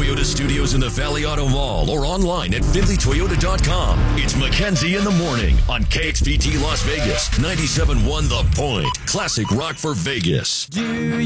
Toyota studios in the Valley Auto Mall or online at FindlayToyota.com. It's Mackenzie in the morning on KXPT Las Vegas, 97.1 The Point. Classic rock for Vegas.